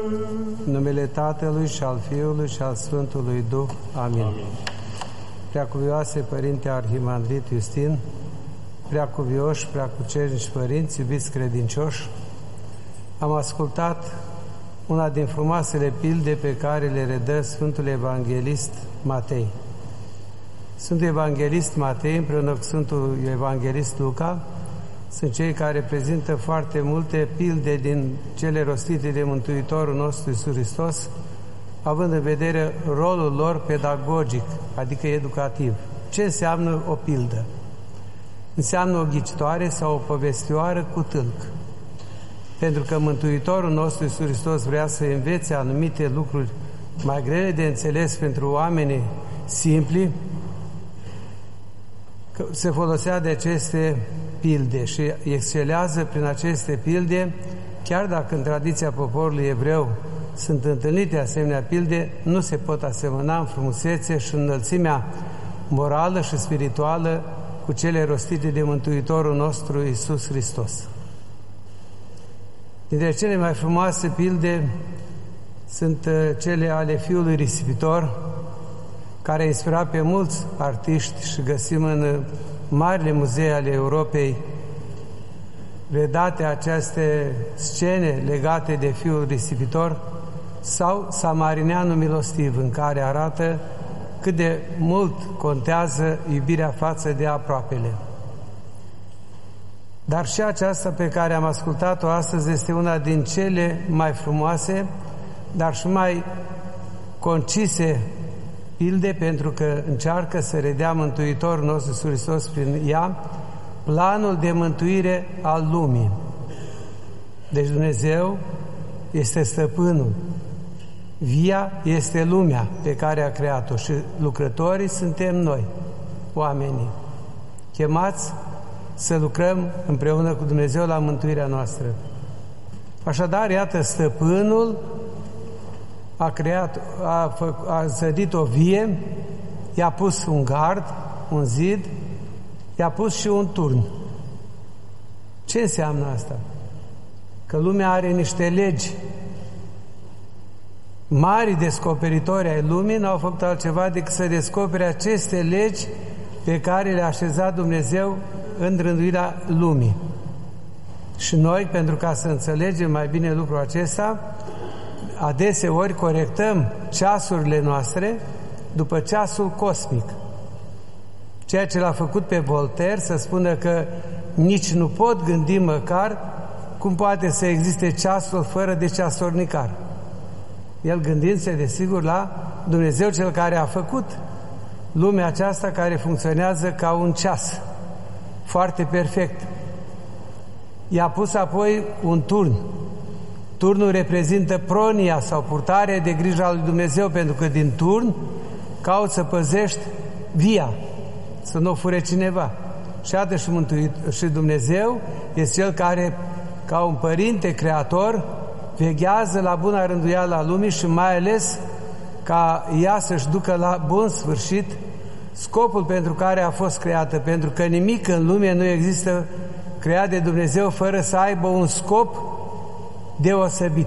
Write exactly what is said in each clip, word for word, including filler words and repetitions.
În numele Tatălui și al Fiului și al Sfântului Duh. Amin. Amin. Preacuvioase Părinte Arhimandrit Iustin, preacuvioși, preacucernici părinți, iubiți credincioși, am ascultat una din frumoasele pilde pe care le redă Sfântul Evanghelist Matei. Sfântul Evanghelist Matei împreună cu Sfântul Evanghelist Luca sunt cei care prezintă foarte multe pilde din cele rostite de Mântuitorul nostru Iisus Hristos, având în vedere rolul lor pedagogic, adică educativ. Ce înseamnă o pildă? Înseamnă o ghicitoare sau o povestioară cu tâlc. Pentru că Mântuitorul nostru Iisus Hristos vrea să învețe anumite lucruri mai grele de înțeles pentru oamenii simpli, se folosea de aceste pilde și excelează prin aceste pilde, chiar dacă în tradiția poporului evreu sunt întâlnite asemenea pilde, nu se pot asemăna în frumusețe și înălțimea morală și spirituală cu cele rostite de Mântuitorul nostru Iisus Hristos. Dintre cele mai frumoase pilde sunt cele ale fiului risipitor, care a inspirat pe mulți artiști și găsim în marile muzee ale Europei redate aceste scene legate de fiul risipitor, sau Samarineanul milostiv, în care arată cât de mult contează iubirea față de aproapele. Dar și aceasta pe care am ascultat-o astăzi este una din cele mai frumoase, dar și mai concise pilde, pentru că încearcă să redea Mântuitorul nostru Iisus Hristos prin ea planul de mântuire al lumii. Deci Dumnezeu este stăpânul. Via este lumea pe care a creat-o și lucrătorii suntem noi, oamenii, chemați să lucrăm împreună cu Dumnezeu la mântuirea noastră. Așadar, iată, stăpânul a creat, a, fă, a zădit o vie, i-a pus un gard, un zid, i-a pus și un turn. Ce înseamnă asta? Că lumea are niște legi. Mari descoperitori ai lumii n-au făcut altceva decât să descopere aceste legi pe care le-a așezat Dumnezeu în rânduirea lumii. Și noi, pentru ca să înțelegem mai bine lucrul acesta, adeseori corectăm ceasurile noastre după ceasul cosmic. Ceea ce l-a făcut pe Voltaire să spună că nici nu pot gândi măcar cum poate să existe ceasul fără de ceasornicar. El gândindu-se, desigur, la Dumnezeu cel care a făcut lumea aceasta, care funcționează ca un ceas foarte perfect. I-a pus apoi un turn. Turnul reprezintă pronia sau purtarea de grijă a lui Dumnezeu, pentru că din turn cauți să păzești via, să nu o fure cineva. Și iată și, mântuit, și Dumnezeu este Cel care, ca un părinte creator, veghează la buna rânduială a lumii și mai ales ca ea să-și ducă la bun sfârșit scopul pentru care a fost creată, pentru că nimic în lume nu există creat de Dumnezeu fără să aibă un scop deosebit.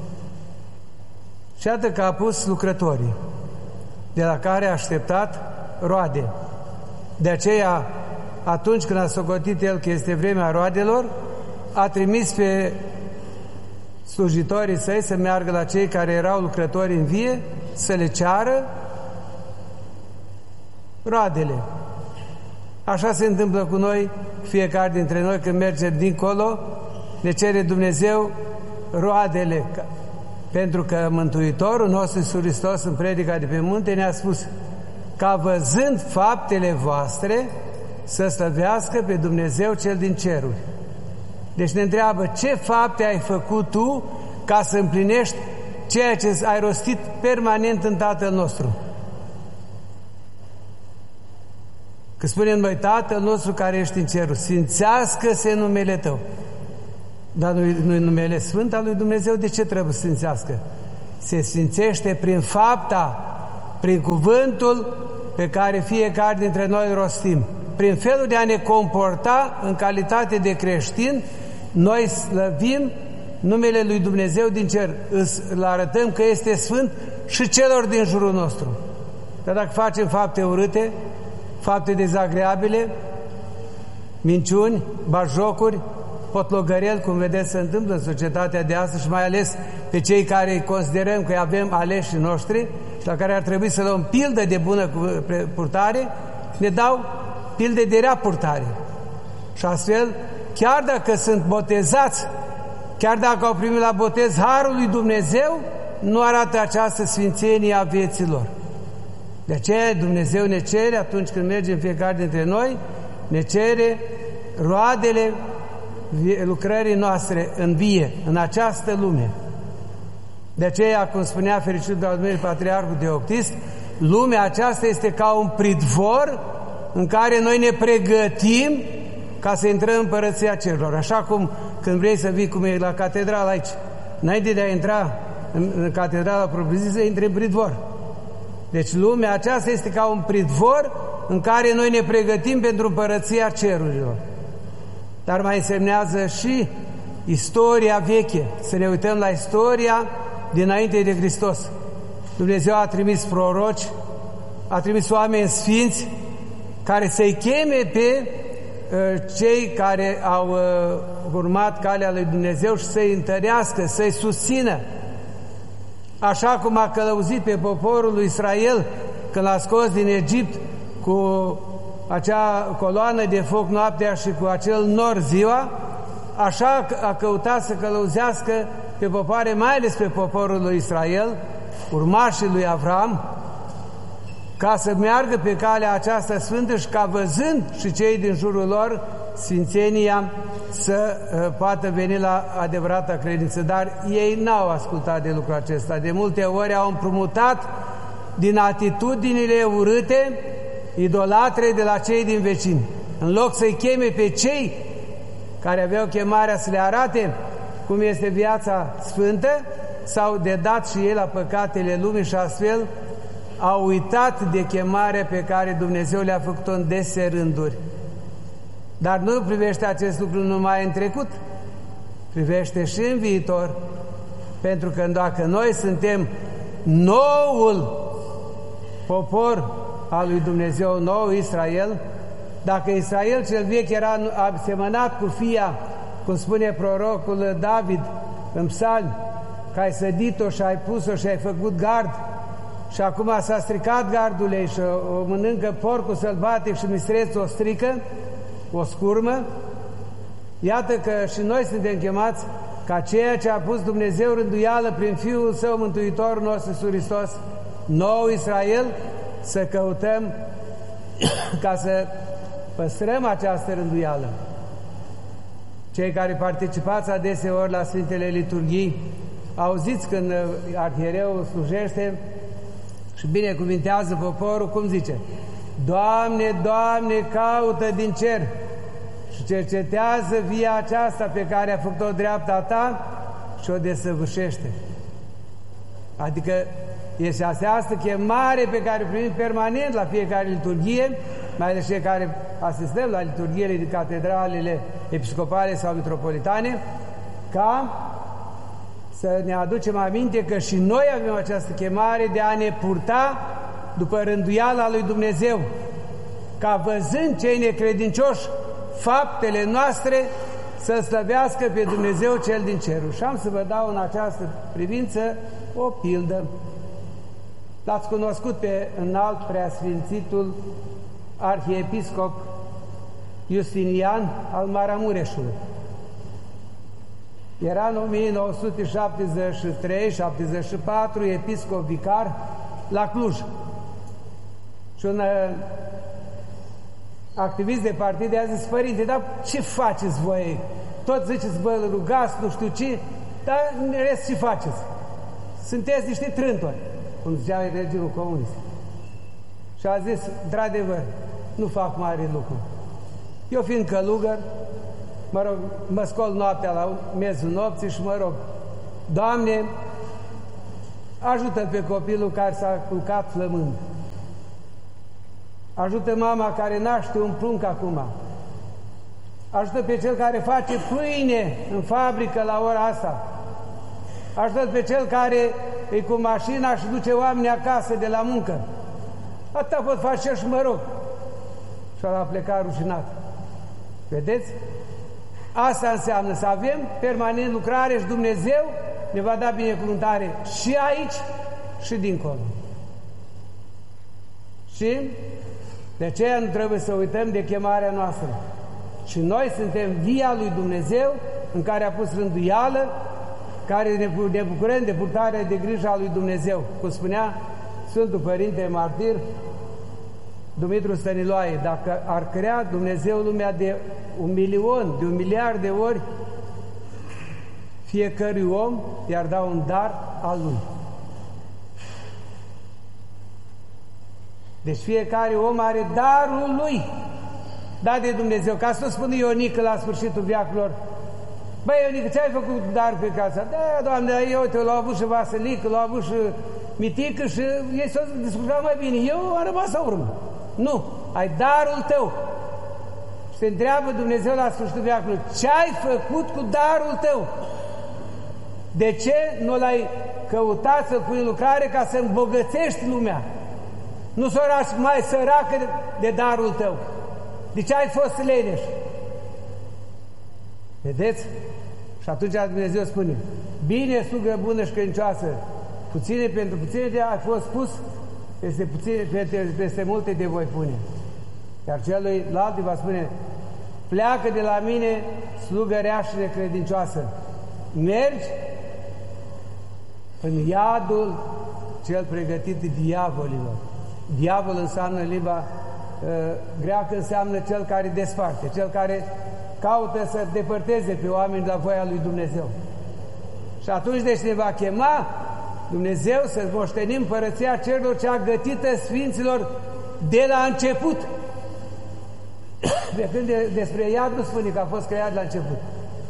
Și iată că a pus lucrătorii, de la care a așteptat roade. De aceea, atunci când a socotit el că este vremea roadelor, a trimis pe slujitorii săi să meargă la cei care erau lucrători în vie, să le ceară roadele. Așa se întâmplă cu noi, fiecare dintre noi, când mergem dincolo, ne cere Dumnezeu roadele, pentru că Mântuitorul nostru Iisus Hristos în predica de pe munte ne-a spus ca văzând faptele voastre să slăvească pe Dumnezeu cel din ceruri. Deci ne întreabă ce fapte ai făcut tu ca să împlinești ceea ce ai rostit permanent în Tatăl nostru. Că spunem noi, Tatăl nostru care ești în ceruri, sfințească-se numele Tău. Dar nu-i numele Sfânt al lui Dumnezeu, de ce trebuie să sfințească? Se sfințește prin fapta, prin cuvântul pe care fiecare dintre noi îl rostim. Prin felul de a ne comporta în calitate de creștin, noi slăvim numele lui Dumnezeu din cer, îl arătăm că este sfânt și celor din jurul nostru. Dar dacă facem fapte urâte, fapte dezagreabile, minciuni, batjocuri, potlogărel, cum vedeți se întâmplă în societatea de astăzi și mai ales pe cei care considerăm că avem aleșii noștri și la care ar trebui să luăm pildă de bună purtare, ne dau pilde de rea purtare. Și astfel, chiar dacă sunt botezați, chiar dacă au primit la botez harul lui Dumnezeu, nu arată această sfințenie a vieților. De aceea Dumnezeu ne cere, atunci când mergem fiecare dintre noi, ne cere roadele lucrării noastre în vie, în această lume. De aceea, cum spunea fericitul Dumnezeu Patriarhul Teoctist, lumea aceasta este ca un pridvor în care noi ne pregătim ca să intrăm în Împărăția Cerurilor. Așa cum când vrei să vii cum e la catedrală aici, înainte de a intra în, în catedrala propriu-zisă, intri în pridvor. Deci lumea aceasta este ca un pridvor în care noi ne pregătim pentru Împărăția Cerurilor. Dar mai însemnează și istoria veche. Să ne uităm la istoria dinainte de Hristos. Dumnezeu a trimis proroci, a trimis oameni sfinți care să-i cheme pe uh, cei care au uh, urmat calea lui Dumnezeu și să-i întărească, să-i susțină. Așa cum a călăuzit pe poporul lui Israel când l-a scos din Egipt cu acea coloană de foc noaptea și cu acel nor ziua, așa a căutat să călăuzească pe popoare, mai ales pe poporul lui Israel, urmașii lui Avram, ca să meargă pe calea aceasta sfântă și ca văzând și cei din jurul lor sfințenia să uh, poată veni la adevărata credință. Dar ei n-au ascultat de lucrul acesta. De multe ori au împrumutat din atitudinile urâte, idolatre de la cei din vecini. În loc să-i cheme pe cei care aveau chemarea să le arate cum este viața sfântă, s-au dedat și ei la păcatele lumii și astfel au uitat de chemarea pe care Dumnezeu le-a făcut-o în dese rânduri. Dar nu privește acest lucru numai în trecut, privește și în viitor, pentru că dacă noi suntem noul popor al lui Dumnezeu, nou Israel, dacă Israel cel vechi era asemănat cu fia, cum spune prorocul David în Psalmi, că ai sădit-o și ai pus-o și ai făcut gard și acum s-a stricat gardul ei și o mănâncă porcul sălbatic și mistrețul o strică, o scurmă, iată că și noi suntem chemați ca ceea ce a pus Dumnezeu rânduială prin Fiul Său, Mântuitorul nostru Iisus Hristos, nou Israel, să căutăm ca să păstrăm această rânduială. Cei care participați adeseori la Sfintele Liturghii, auziți când arhiereul slujește și binecuvintează poporul, cum zice? Doamne, Doamne, caută din cer și cercetează via aceasta pe care a făcut-o dreapta Ta și o desăvârșește. Adică este această chemare pe care o primim permanent la fiecare liturghie, mai ales cei care asistăm la liturghiile din catedralele episcopale sau metropolitane, ca să ne aducem aminte că și noi avem această chemare de a ne purta după rânduiala lui Dumnezeu, ca văzând cei necredincioși faptele noastre să slăvească pe Dumnezeu cel din cerul. Și am să vă dau în această privință o pildă. L-ați cunoscut pe înalt preasfințitul arhiepiscop Justinian al Maramureșului. Era în o mie nouă sute șaptezeci și trei șaptezeci și patru episcop vicar la Cluj. Și un uh, activist de partid a zis: părinte, dar ce faceți voi? Tot ziceți, vă rugați, nu știu ce, dar în rest ce faceți? Sunteți niște trântori, cum zicea regimul comunist. Și a zis: într-adevăr, nu fac mare lucru. Eu fiind călugăr, mă rog, mă scol noaptea la miezul nopții și mă rog: Doamne, ajută pe copilul care s-a culcat flămând. Ajută mama care naște un prunc acum. ajută pe cel care face pâine în fabrică la ora asta, ajută pe cel care e cu mașina și duce oamenii acasă de la muncă. Atâta pot face și mă rog. Și a plecat rușinat. Vedeți? Asta înseamnă să avem permanent lucrare și Dumnezeu ne va da binecuvântare și aici și dincolo. Și de aceea nu trebuie să uităm de chemarea noastră. Și noi suntem via lui Dumnezeu în care a pus rânduială, care ne bucurăm de purtarea de grijă a lui Dumnezeu. Cum spunea Sfântul Părinte Martir Dumitru Stăniloae, dacă ar crea Dumnezeu lumea de un milion, de un miliard de ori, fiecărui om i-ar da un dar al lui. Deci fiecare om are darul lui dat de Dumnezeu. Ca să spune Ionică la sfârșitul veacurilor: băi, Ionică, ce ai făcut dar pe casa? Da, Doamne, eu, uite, l-au avut și Vasilică, l-au avut și Mitică și ei s-au descurcat mai bine. Eu am rămas la urmă. Nu, ai darul tău. Și se întreabă Dumnezeu la sfârșitul veacului: ce ai făcut cu darul tău? De ce nu l-ai căutat să-l pui în lucrare ca să îmbogățești lumea? Nu s-o mai săracă de darul tău. De ce ai fost leneș? Vedeți? Și atunci Dumnezeu spune: bine, slugă bună și credincioasă, puține pentru puține de ai fost pus, peste, puține, peste, peste multe de voi pune. Iar celuilalt va spune: pleacă de la mine, slugă rea și necredincioasă, mergi în iadul cel pregătit diavolilor. Diavol înseamnă în limba uh, greacă, înseamnă cel care desparte, cel care caută să depărteze pe oameni de la voia lui Dumnezeu. Și atunci deci ne va chema Dumnezeu să moștenim împărăția cerurilor cea gătită sfinților de la început. De când de, despre iad nu spune că a fost creat la început,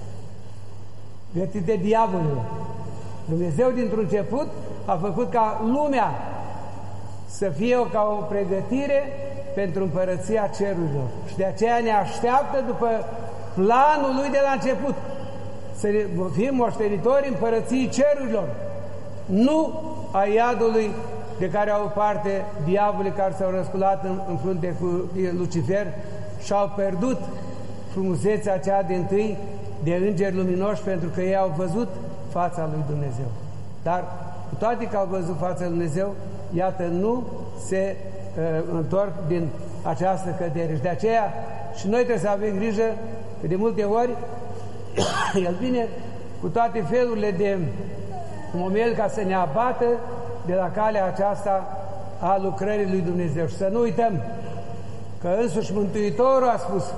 gătit de diavolilor. Dumnezeu dintr-un început a făcut ca lumea să fie o, ca o pregătire pentru împărăția cerurilor. Și de aceea ne așteaptă după planul lui de la început să fim moștenitori împărăției cerurilor, nu a iadului de care au parte diavolii care s-au răsculat în, în frunte cu Lucifer și au pierdut frumusețea aceea de întâi de îngeri luminoși, pentru că ei au văzut fața lui Dumnezeu. Dar cu toate că au văzut fața lui Dumnezeu, iată, nu se uh, întorc din această cădere. Și de aceea și noi trebuie să avem grijă că de multe ori El vine cu toate felurile de momel ca să ne abată de la calea aceasta a lucrării lui Dumnezeu. Și să nu uităm că însuși Mântuitorul a spus: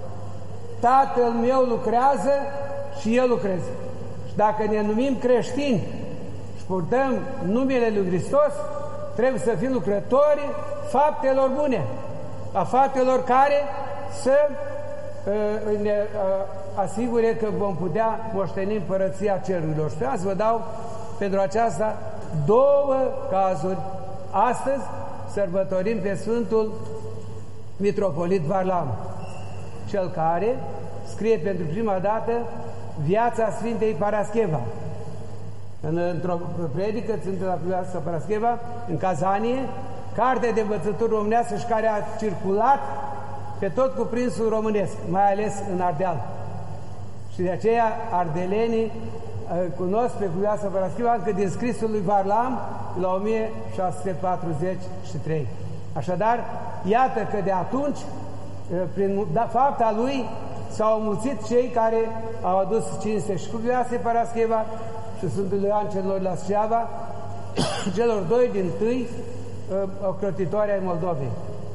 Tatăl meu lucrează și eu lucrez. Și dacă ne numim creștini și purtăm numele lui Hristos, trebuie să fim lucrători faptelor bune, a faptelor care să uh, ne uh, asigure că vom putea moșteni împărăția cerurilor. Și azi vă dau pentru aceasta două cazuri. Astăzi sărbătorim pe Sfântul Mitropolit Varlam, cel care scrie pentru prima dată viața Sfintei Parascheva. În, într-o predică ținută la Sfânta Parascheva, în Kazanie, carte de învățătură românească și care a circulat pe tot cuprinsul românesc, mai ales în Ardeal. Și de aceea ardelenii cunosc pe Sfânta Parascheva încă din scrisul lui Varlam la o mie șase sute patruzeci și trei. Așadar, iată că de atunci, prin fapta lui, s-au mulțit cei care au adus cinste și cu Sfânta Parascheva și Sfântul Ioan celor la Suceava, celor doi din tâi ocrotitori ai Moldovei.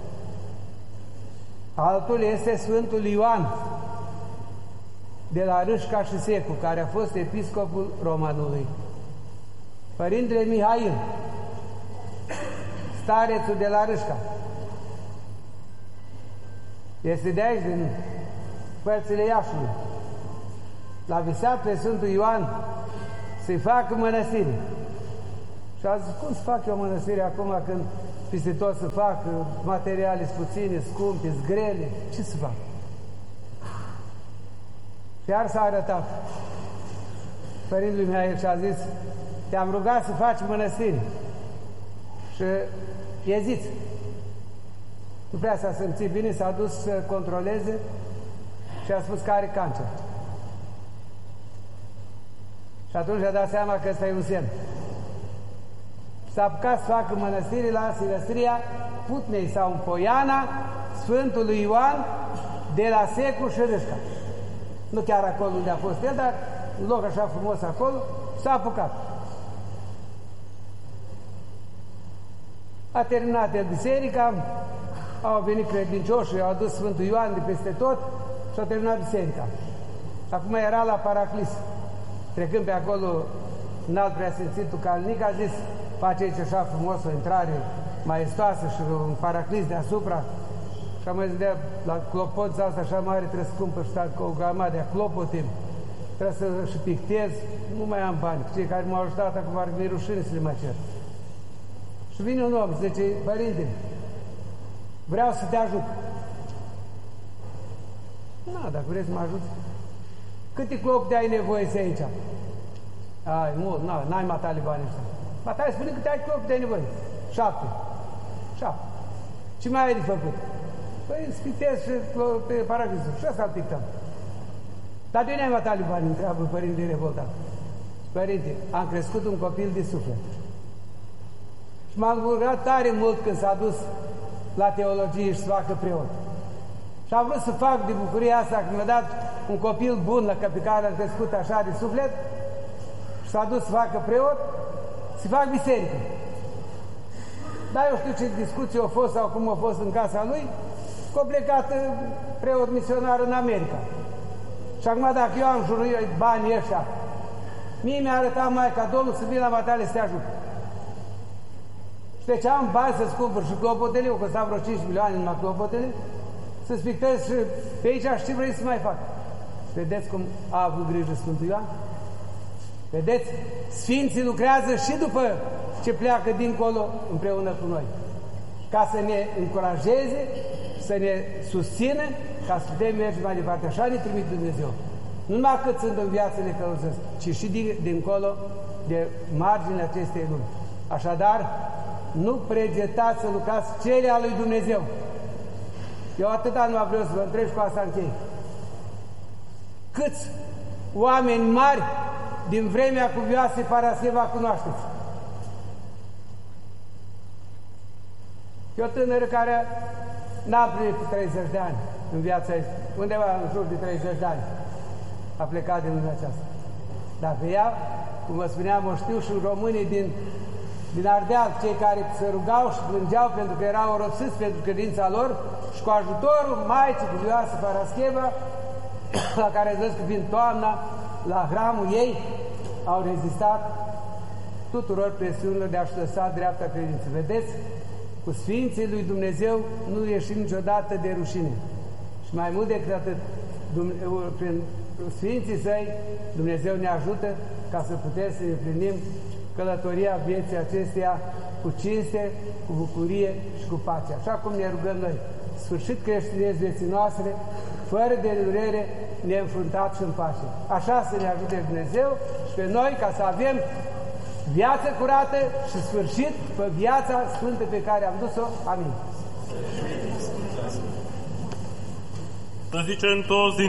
Altul este Sfântul Ioan de la Râșca și Secu, care a fost episcopul Romanului. Părintele Mihail, starețul de la Râșca, este de aici, din părțile Iașului. L-a visat pe Sfântul Ioan să-i facă mănăstire. Și a zis: cum să fac eu mănăstire acum când peste tot să fac materiale puține, scumpe, grele? Ce să fac? Chiar s-a arătat părintelui meu și a zis: te-am rugat să faci mănăstiri și eziți. Nu prea s-a simțit bine, s-a dus să controleze și a spus că are cancer. Și atunci a dat seama că ăsta e un semn. S-a apucat să facă mănăstiri la Silăstria Putnei sau în Poiana Sfântului Ioan de la Secu și Râșca. Nu chiar acolo unde a fost el, dar un loc așa frumos acolo, s-a apucat. A terminat el biserica, au venit credincioși, au adus Sfântul Ioan de peste tot și a terminat biserica. Acum era la Paraclis. Trecând pe acolo, înalt preasfințitul Calnic a zis: face aici așa frumos o intrare maestoasă și un paraclis deasupra. Și am mai zis: la clopoța asta așa mare trebuie să cumpăr și cu o grămadă de clopote, trebuie să și pictez, nu mai am bani. Cei care m-au ajutat acum ar fi rușine să le mai cer. Și vine un om și zice: părinte, vreau să te ajut. Na, dacă vrei să mă ajut, câte clopote ai nevoie să aici? Ai, mult, na, n-ai matale bani ăștia. Matale, spune câte ai clopote ai nevoie. Șapte. Șapte. Ce mai ai de făcut? Păi îți pictez și pe paracrisul. Și asta îl pictăm. Dar de unde ai matale bani? Întreabă părintele revoltat. Părinte, am crescut un copil de suflet. Și m-am bucurat tare mult când s-a dus la teologie și să facă preot. Și am vrut să fac de bucuria asta că mi-a dat un copil bun la pe care am crescut așa de suflet și s-a dus să facă preot, să fac biserică. Dar eu știu ce discuții au fost sau cum au fost în casa lui, că a plecat preot misionar în America. Și acum dacă eu am jurul banii ăștia, mie mi-a arătat Maica Domnului să vin la matale să te ajut. Și deci am bani să-ți cumpăr și clopotele, o costat vreo cinci milioane numai clopotele, să-ți pictez și pe aici și ce vrei să mai fac. Vedeți cum a avut grijă Sfântul Ioan? Vedeți? Sfinții lucrează și după ce pleacă dincolo împreună cu noi. Ca să ne încurajeze, să ne susțină, ca să putem merge mai departe. Așa ne trimite Dumnezeu. Nu numai cât sunt în viață ne călăuzesc, ci și din, dincolo de marginea acestei lumi. Așadar, nu pregetați să lucrați cele ale lui Dumnezeu. Eu atâta nu vreau să vă întreb și cu asta închei. Câți oameni mari din vremea cuvioasei Parascheva cunoașteți? E o tânără care n-a plinit treizeci de ani în viața ei, undeva în jur de treizeci de ani a plecat din lumea aceasta. Dar pe ea, cum vă spuneam, o știu și românii din, din Ardeal, cei care se rugau și plângeau pentru că erau oropsiți pentru credința lor și cu ajutorul Maicii Cuvioase Parascheva, la care zis că vin toamna la hramul ei, au rezistat tuturor presiunilor de a-și lăsa dreapta credință. Vedeți? Cu Sfinții lui Dumnezeu nu ieșim niciodată de rușine. Și mai mult decât atât, prin Sfinții Săi, Dumnezeu ne ajută ca să putem să împlinim călătoria vieții acesteia cu cinste, cu bucurie și cu pace. Așa cum ne rugăm noi. Sfârșit creștinezi vieții noastre, fără de durere, neînfruntat și în pace. Așa să ne ajute Dumnezeu și pe noi ca să avem viață curată și sfârșit pe viața sfântă pe care am dus-o. Amin. Să zicem toți din